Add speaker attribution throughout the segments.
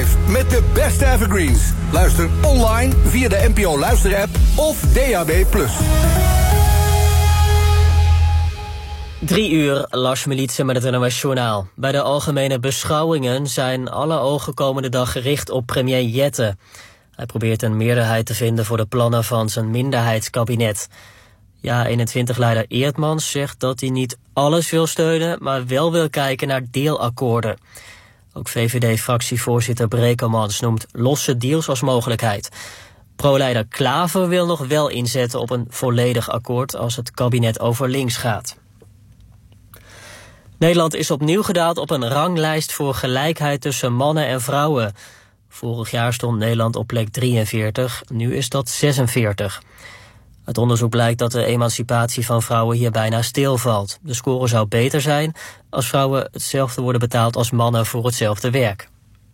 Speaker 1: 5 met de beste evergreens. Luister online via de NPO Luisterapp of DAB+.
Speaker 2: 3 uur, Lars Militsen met het NOS Journaal. Bij de algemene beschouwingen zijn alle ogen komende dag gericht op premier Jette. Hij probeert een meerderheid te vinden voor de plannen van zijn minderheidskabinet. Ja21-leider Eertmans zegt dat hij niet alles wil steunen, maar wel wil kijken naar deelakkoorden. Ook VVD-fractievoorzitter Brekelmans noemt losse deals als mogelijkheid. Pro-leider Klaver wil nog wel inzetten op een volledig akkoord als het kabinet over links gaat. Nederland is opnieuw gedaald op een ranglijst voor gelijkheid tussen mannen en vrouwen. Vorig jaar stond Nederland op plek 43, nu is dat 46. Uit onderzoek blijkt dat de emancipatie van vrouwen hier bijna stilvalt. De score zou beter zijn als vrouwen hetzelfde worden betaald als mannen voor hetzelfde werk.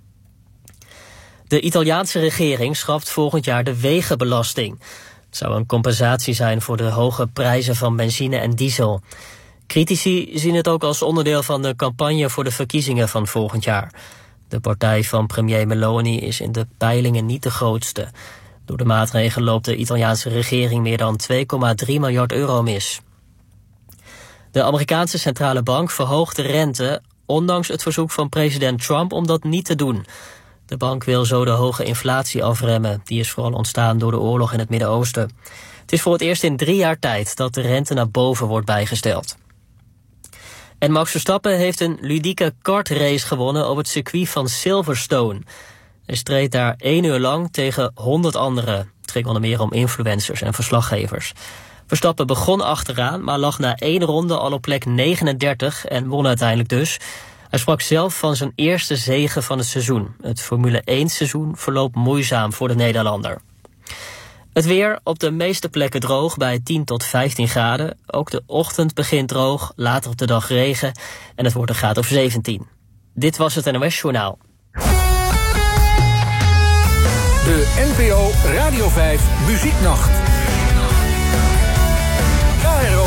Speaker 2: De Italiaanse regering schrapt volgend jaar de wegenbelasting. Het zou een compensatie zijn voor de hoge prijzen van benzine en diesel. Critici zien het ook als onderdeel van de campagne voor de verkiezingen van volgend jaar. De partij van premier Meloni is in de peilingen niet de grootste. Door de maatregel loopt de Italiaanse regering meer dan 2,3 miljard euro mis. De Amerikaanse centrale bank verhoogt de rente, ondanks het verzoek van president Trump om dat niet te doen. De bank wil zo de hoge inflatie afremmen. Die is vooral ontstaan door de oorlog in het Midden-Oosten. Het is voor het eerst in 3 jaar tijd dat de rente naar boven wordt bijgesteld. En Max Verstappen heeft een ludieke kartrace gewonnen op het circuit van Silverstone. Hij streed daar 1 uur lang tegen 100 anderen. Het ging onder meer om influencers en verslaggevers. Verstappen begon achteraan, maar lag na 1 ronde al op plek 39 en won uiteindelijk dus. Hij sprak zelf van zijn eerste zege van het seizoen. Het Formule 1 seizoen verloopt moeizaam voor de Nederlander. Het weer op de meeste plekken droog bij 10 tot 15 graden. Ook de ochtend begint droog, later op de dag regen en het wordt een graad of 17. Dit was het NOS Journaal.
Speaker 1: De NPO Radio 5 Muzieknacht. KRO